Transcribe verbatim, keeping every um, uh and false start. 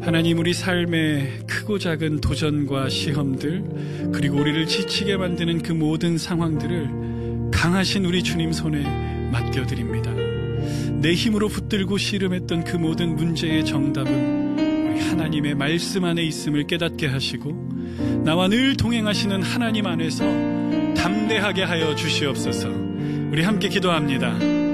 하나님, 우리 삶의 크고 작은 도전과 시험들, 그리고 우리를 지치게 만드는 그 모든 상황들을 강하신 우리 주님 손에 맡겨드립니다. 내 힘으로 붙들고 씨름했던 그 모든 문제의 정답은 우리 하나님의 말씀 안에 있음을 깨닫게 하시고, 나와 늘 동행하시는 하나님 안에서 담대하게 하여 주시옵소서. 우리 함께 기도합니다.